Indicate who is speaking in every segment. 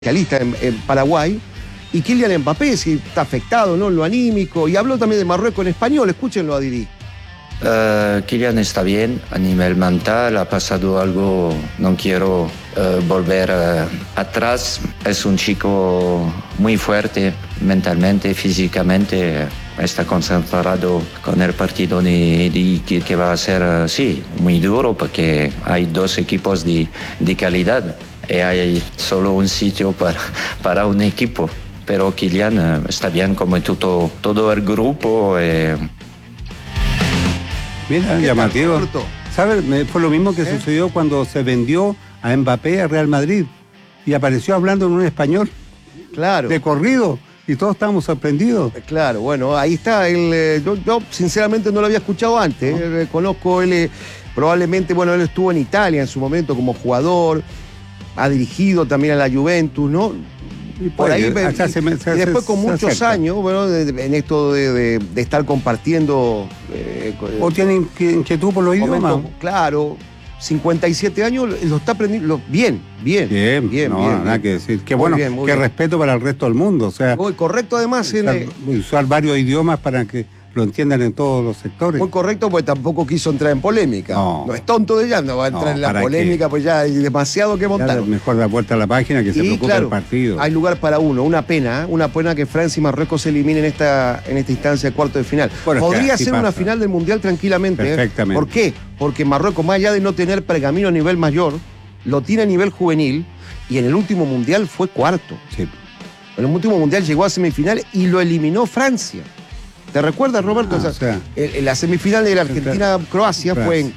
Speaker 1: en Paraguay, y Kylian Mbappé, si está afectado, ¿no? En lo anímico, y habló también de Marruecos en español, escúchenlo a Didi.
Speaker 2: Kylian está bien a nivel mental, ha pasado algo, no quiero volver atrás, es un chico muy fuerte mentalmente, físicamente, está concentrado con el partido que va a ser, sí, muy duro porque hay dos equipos de calidad. Y hay solo un sitio para un equipo. Pero Kylian está bien como todo el grupo.
Speaker 3: Mira, llamativo. ¿Sabes? Fue lo mismo que sucedió cuando se vendió a Mbappé a Real Madrid y apareció hablando en un español.
Speaker 1: Claro. De
Speaker 3: corrido. Y todos estábamos sorprendidos.
Speaker 1: Claro, bueno, ahí está. Yo sinceramente no lo había escuchado antes. Conozco él, probablemente, bueno, él estuvo en Italia en su momento como jugador. Ha dirigido también a la Juventus, ¿no?
Speaker 3: Y por ahí,
Speaker 1: y después con muchos años, bueno, en esto de estar compartiendo.
Speaker 3: ¿O tienen inquietud por los idiomas?
Speaker 1: Claro, 57 años lo está aprendiendo bien.
Speaker 3: Nada que decir. Qué bueno, qué respeto para el resto del mundo. O sea,
Speaker 1: muy correcto además.
Speaker 3: Usar varios idiomas para que lo entiendan en todos los sectores.
Speaker 1: Muy correcto, porque tampoco quiso entrar en polémica. No es tonto de ella, no va a entrar en la polémica, pues ya hay demasiado que montar.
Speaker 3: Mejor dar vuelta a la página que se preocupe el partido.
Speaker 1: Hay lugar para uno, una pena que Francia y Marruecos se eliminen en esta instancia de cuarto de final. Bueno, podría ser una final del Mundial tranquilamente.
Speaker 3: Perfectamente.
Speaker 1: ¿Por qué? Porque Marruecos, más allá de no tener pergamino a nivel mayor, lo tiene a nivel juvenil y en el último Mundial fue cuarto.
Speaker 3: Sí.
Speaker 1: En el último Mundial llegó a semifinales y lo eliminó Francia. ¿Te recuerdas, Roberto? La semifinal de la Argentina-Croacia fue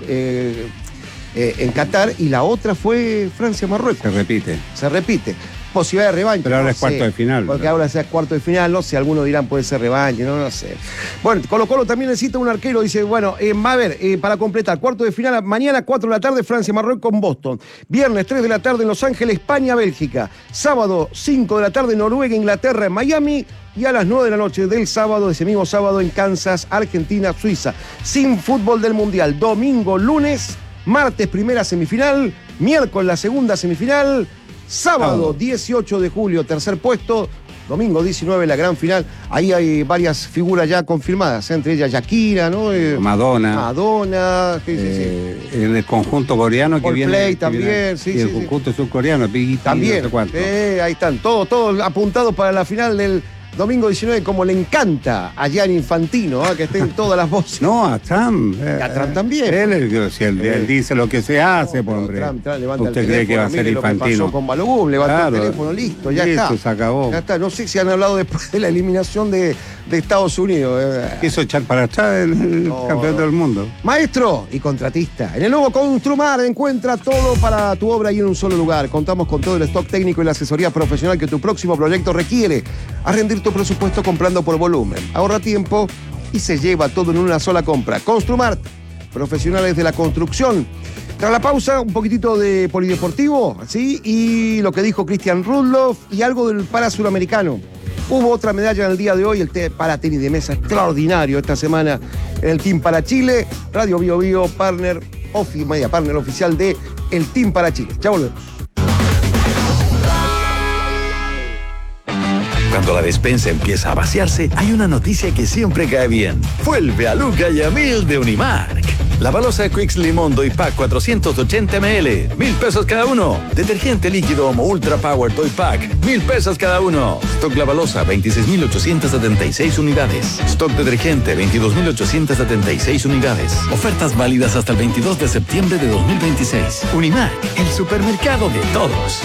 Speaker 1: en Qatar y la otra fue Francia-Marruecos. Se repite. Posibilidad de revancha.
Speaker 3: Pero ahora es cuarto de final.
Speaker 1: Porque ahora es cuarto de final, no sé, algunos dirán puede ser revancha, no sé. Bueno, Colo-Colo también necesita un arquero, dice, bueno, va a ver, para completar, cuarto de final, mañana 4 de la tarde, Francia-Marruecos con Boston. Viernes 3 de la tarde en Los Ángeles, España-Bélgica. Sábado 5 de la tarde, Noruega-Inglaterra en Miami. Y a las 9 de la noche del sábado, de ese mismo sábado, en Kansas, Argentina, Suiza. Sin fútbol del Mundial. Domingo, lunes, martes, primera semifinal. Miércoles, la segunda semifinal. Sábado 18 de julio, tercer puesto. Domingo 19, la gran final. Ahí hay varias figuras ya confirmadas, entre ellas Shakira, ¿no?
Speaker 3: Madonna.
Speaker 1: Sí.
Speaker 3: En el conjunto coreano que viene.
Speaker 1: Play también, sí.
Speaker 3: El conjunto surcoreano, Big
Speaker 1: también. No sé cuánto. Ahí están, todos apuntados para la final del domingo 19, como le encanta a Gianni Infantino, que estén todas las voces.
Speaker 3: No, a Trump.
Speaker 1: A Trump también.
Speaker 3: Él dice lo que se hace, por hombre.
Speaker 1: Trump levanta
Speaker 3: ¿Usted cree que va a ser Infantino?
Speaker 1: Pasó con Balogun, levantó el teléfono, listo, ya está.
Speaker 3: Se acabó.
Speaker 1: Ya está. No sé si han hablado después de la eliminación de Estados Unidos.
Speaker 3: Quiso echar para atrás el campeonato del mundo.
Speaker 1: Maestro y contratista. En el nuevo Construmar encuentra todo para tu obra y en un solo lugar. Contamos con todo el stock técnico y la asesoría profesional que tu próximo proyecto requiere. A rendir tu presupuesto comprando por volumen. Ahorra tiempo y se lleva todo en una sola compra. Construmart, profesionales de la construcción. Tras la pausa, un poquitito de polideportivo, ¿sí? Y lo que dijo Christian Rudloff y algo del para suramericano. Hubo otra medalla en el día de hoy, el para tenis de mesa extraordinario esta semana en el Team para Chile. Radio Bio Bio, media partner oficial de el Team para Chile. Ya volvemos.
Speaker 4: Cuando la despensa empieza a vaciarse, hay una noticia que siempre cae bien. Vuelve a Luca y a Mil de Unimark. La balosa Quicks Limón Doy Pack 480 ml, 1,000 pesos cada uno. Detergente líquido Omo Ultra Power Doy Pack, 1,000 pesos cada uno. Stock La Balosa, 26,876 unidades. Stock detergente, 22,876 unidades. Ofertas válidas hasta el 22 de septiembre de 2026. Unimark, el supermercado de todos.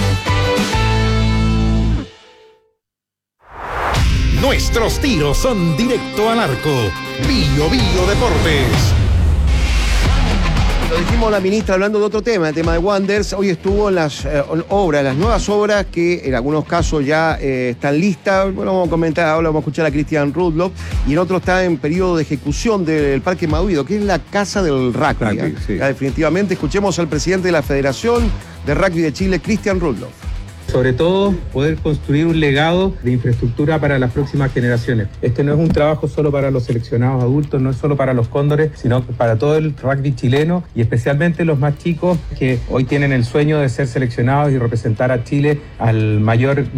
Speaker 5: Nuestros tiros son directo al arco. Bio Bio Deportes.
Speaker 1: Lo dijimos la ministra hablando de otro tema, el tema de Wanderers. Hoy estuvo en las nuevas obras que en algunos casos ya están listas. Bueno, vamos a comentar, ahora vamos a escuchar a Christian Rudloff. Y en otro está en periodo de ejecución del Parque Mahuido, que es la casa del rugby.
Speaker 3: Sí.
Speaker 1: Ya definitivamente escuchemos al presidente de la Federación de Rugby de Chile, Christian Rudloff.
Speaker 6: Sobre todo, poder construir un legado de infraestructura para las próximas generaciones. Este no es un trabajo solo para los seleccionados adultos, no es solo para los cóndores, sino para todo el rugby chileno y especialmente los más chicos que hoy tienen el sueño de ser seleccionados y representar a Chile al mayor